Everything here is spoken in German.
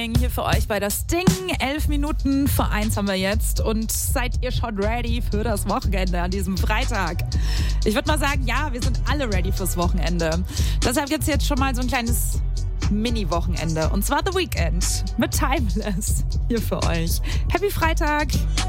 Morning hier für euch bei das Ding. 11 Minuten vor 1 haben wir jetzt. Und seid ihr schon ready für das Wochenende an diesem Freitag? Ich würde mal sagen, ja, wir sind alle ready fürs Wochenende. Deshalb gibt es jetzt schon mal so ein kleines Mini-Wochenende. Und zwar The Weeknd mit Timeless hier für euch. Happy Freitag!